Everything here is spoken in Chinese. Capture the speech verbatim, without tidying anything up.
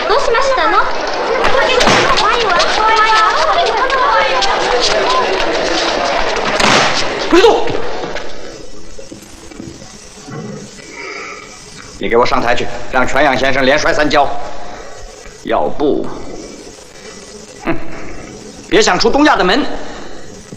どうしましたの？ 别动！你给我上台去，让全阳先生连摔三跤。要不，哼，别想出东亚的门。